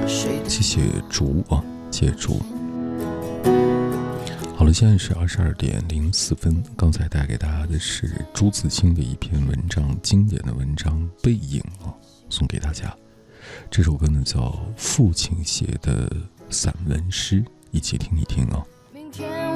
谢谢竹啊，谢谢竹。好了，现在是22:04，刚才带给大家的是朱自清的一篇文章，经典的文章《背影》啊，送给大家。这首歌呢叫父亲写的散文诗，一起听一听啊。